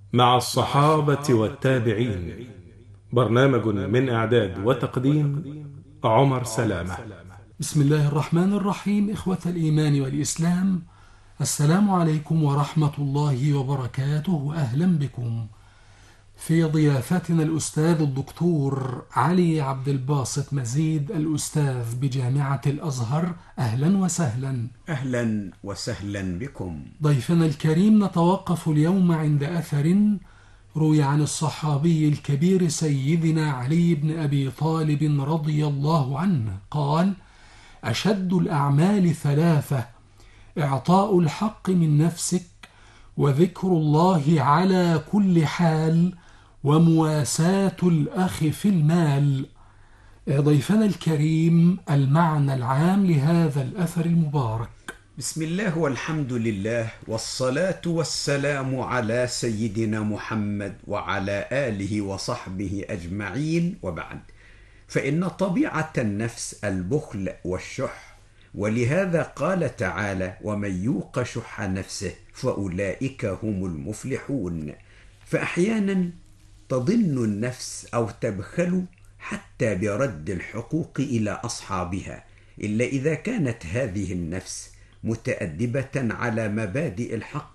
مع الصحابة والتابعين. برنامج من إعداد وتقديم عمر سلامة. بسم الله الرحمن الرحيم. إخوة الإيمان والإسلام، السلام عليكم ورحمة الله وبركاته، وأهلا بكم في ضيافتنا الأستاذ الدكتور علي عبد الباسط مزيد، الأستاذ بجامعة الأزهر. أهلا وسهلا. أهلا وسهلا بكم. ضيفنا الكريم، نتوقف اليوم عند أثر روي عن الصحابي الكبير سيدنا علي بن أبي طالب رضي الله عنه قال: أشد الأعمال ثلاثة: إعطاء الحق من نفسك، وذكر الله على كل حال، ومواساة الأخ في المال. ضيفنا الكريم، المعنى العام لهذا الأثر المبارك. بسم الله والحمد لله، والصلاة والسلام على سيدنا محمد وعلى آله وصحبه أجمعين، وبعد. فإن طبيعة النفس البخل والشح، ولهذا قال تعالى: ومن يوق شح نفسه فأولئك هم المفلحون. فأحيانا تضن النفس أو تبخل حتى برد الحقوق إلى أصحابها، إلا إذا كانت هذه النفس متأدبة على مبادئ الحق